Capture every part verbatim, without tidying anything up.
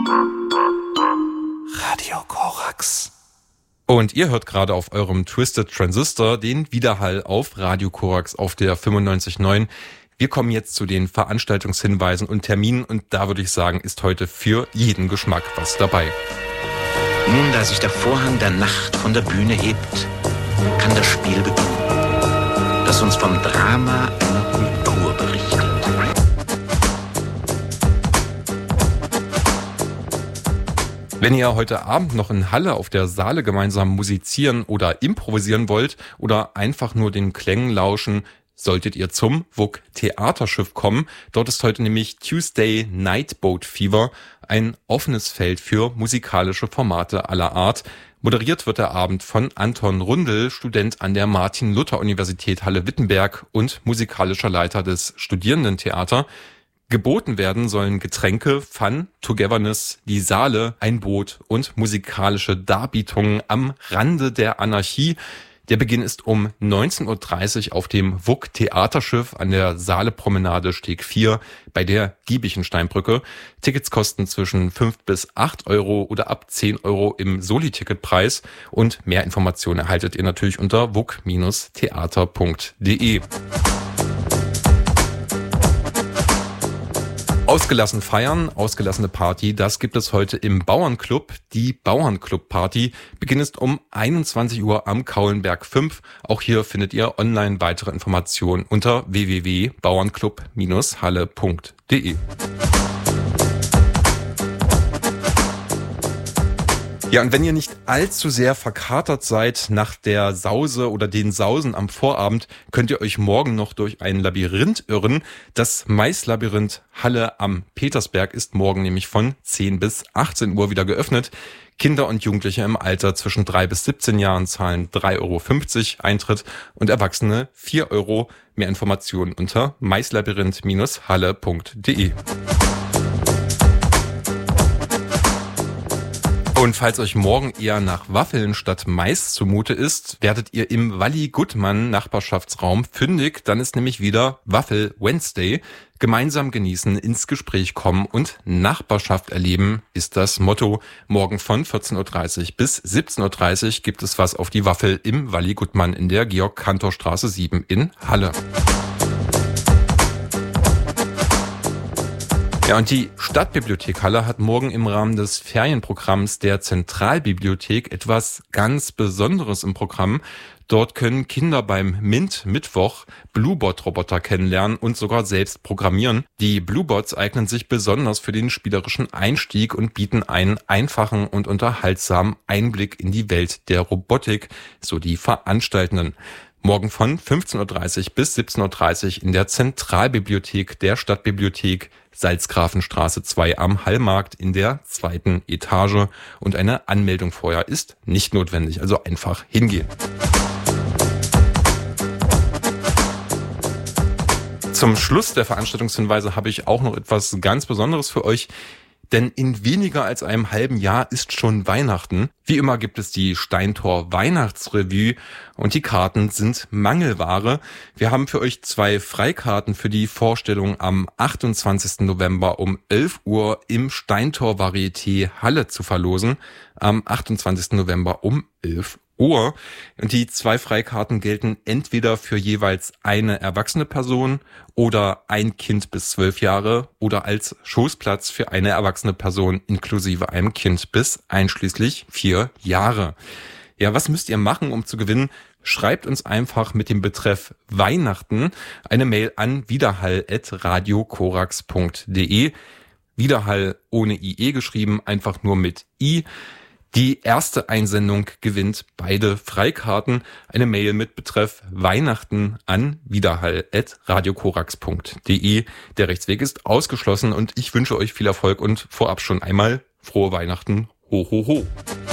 Radio Korax. Und ihr hört gerade auf eurem Twisted Transistor den Widerhall auf Radio Korax auf der fünfundneunzig Komma neun. Wir kommen jetzt zu den Veranstaltungshinweisen und Terminen und da würde ich sagen, ist heute für jeden Geschmack was dabei. Nun, da sich der Vorhang der Nacht von der Bühne hebt, kann das Spiel beginnen, das uns vom Drama einer Kultur berichtet. Wenn ihr heute Abend noch in Halle auf der Saale gemeinsam musizieren oder improvisieren wollt oder einfach nur den Klängen lauschen, solltet ihr zum W U K Theaterschiff kommen. Dort ist heute nämlich Tuesday Nightboat Fever, ein offenes Feld für musikalische Formate aller Art. Moderiert wird der Abend von Anton Rundel, Student an der Martin-Luther-Universität Halle-Wittenberg und musikalischer Leiter des Studierendentheater. Geboten werden sollen Getränke, Fun, Togetherness, die Saale, ein Boot und musikalische Darbietungen am Rande der Anarchie. Der Beginn ist um neunzehn Uhr dreißig auf dem W U K Theaterschiff an der Saale-Promenade Steg vier bei der Giebichensteinbrücke. Tickets kosten zwischen fünf bis acht Euro oder ab zehn Euro im Soli-Ticketpreis. Und mehr Informationen erhaltet ihr natürlich unter w u k Bindestrich theater punkt d e. Ausgelassen feiern, ausgelassene Party, das gibt es heute im Bauernclub. Die Bauernclub-Party beginnt um einundzwanzig Uhr am Kaulenberg fünf. Auch hier findet ihr online weitere Informationen unter w w w punkt bauernclub Bindestrich halle punkt d e. Ja, und wenn ihr nicht allzu sehr verkatert seid nach der Sause oder den Sausen am Vorabend, könnt ihr euch morgen noch durch ein Labyrinth irren. Das Maislabyrinth Halle am Petersberg ist morgen nämlich von zehn bis achtzehn Uhr wieder geöffnet. Kinder und Jugendliche im Alter zwischen drei bis siebzehn Jahren zahlen drei Euro fünfzig Eintritt und Erwachsene vier Euro. Mehr Informationen unter maislabyrinth Bindestrich halle punkt d e. Und falls euch morgen eher nach Waffeln statt Mais zumute ist, werdet ihr im Walli-Guttmann-Nachbarschaftsraum fündig. Dann ist nämlich wieder Waffel Wednesday. Gemeinsam genießen, ins Gespräch kommen und Nachbarschaft erleben ist das Motto. Morgen von vierzehn Uhr dreißig bis siebzehn Uhr dreißig gibt es was auf die Waffel im Walli-Guttmann in der Georg-Cantor-Straße sieben in Halle. Ja, und die Stadtbibliothek Halle hat morgen im Rahmen des Ferienprogramms der Zentralbibliothek etwas ganz Besonderes im Programm. Dort können Kinder beim MINT-Mittwoch Bluebot-Roboter kennenlernen und sogar selbst programmieren. Die Bluebots eignen sich besonders für den spielerischen Einstieg und bieten einen einfachen und unterhaltsamen Einblick in die Welt der Robotik, so die Veranstaltenden. Morgen von fünfzehn Uhr dreißig bis siebzehn Uhr dreißig in der Zentralbibliothek der Stadtbibliothek Salzgrafenstraße zwei am Hallmarkt in der zweiten Etage. Und eine Anmeldung vorher ist nicht notwendig, also einfach hingehen. Zum Schluss der Veranstaltungshinweise habe ich auch noch etwas ganz Besonderes für euch. Denn in weniger als einem halben Jahr ist schon Weihnachten. Wie immer gibt es die Steintor Weihnachtsrevue und die Karten sind Mangelware. Wir haben für euch zwei Freikarten für die Vorstellung am achtundzwanzigsten November um elf Uhr im Steintor Varieté Halle zu verlosen. Am achtundzwanzigsten November um elf Uhr. Und die zwei Freikarten gelten entweder für jeweils eine erwachsene Person oder ein Kind bis zwölf Jahre oder als Schoßplatz für eine erwachsene Person inklusive einem Kind bis einschließlich vier Jahre. Ja, was müsst ihr machen, um zu gewinnen? Schreibt uns einfach mit dem Betreff Weihnachten eine Mail an widerhall at radiokorax punkt d e. Widerhall ohne I E geschrieben, einfach nur mit I. Die erste Einsendung gewinnt beide Freikarten. Eine Mail mit Betreff Weihnachten an widerhall at radiokorax punkt d e. Der Rechtsweg ist ausgeschlossen und ich wünsche euch viel Erfolg und vorab schon einmal frohe Weihnachten. Ho, ho, ho.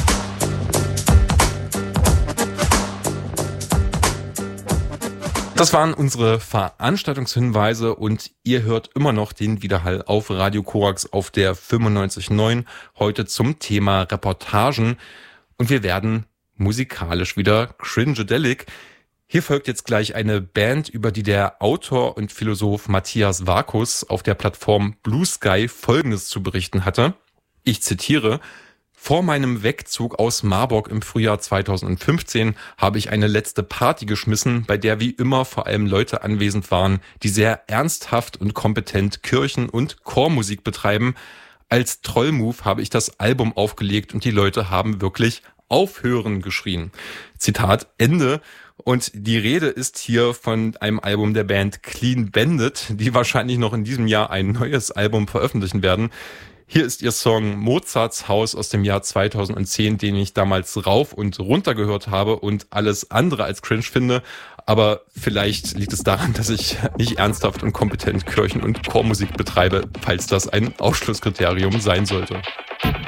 Das waren unsere Veranstaltungshinweise und ihr hört immer noch den Widerhall auf Radio Korax auf der fünfundneunzig Komma neun. Heute zum Thema Reportagen und wir werden musikalisch wieder cringedelic. Hier folgt jetzt gleich eine Band, über die der Autor und Philosoph Matthias Vakus auf der Plattform Blue Sky Folgendes zu berichten hatte. Ich zitiere: Vor meinem Wegzug aus Marburg im Frühjahr zweitausendfünfzehn habe ich eine letzte Party geschmissen, bei der wie immer vor allem Leute anwesend waren, die sehr ernsthaft und kompetent Kirchen- und Chormusik betreiben. Als Trollmove habe ich das Album aufgelegt und die Leute haben wirklich aufhören geschrien. Zitat Ende. Und die Rede ist hier von einem Album der Band Clean Bandit, die wahrscheinlich noch in diesem Jahr ein neues Album veröffentlichen werden. Hier ist ihr Song Mozarts Haus aus dem Jahr zweitausendzehn, den ich damals rauf und runter gehört habe und alles andere als cringe finde. Aber vielleicht liegt es daran, dass ich nicht ernsthaft und kompetent Kirchen- und Chormusik betreibe, falls das ein Ausschlusskriterium sein sollte.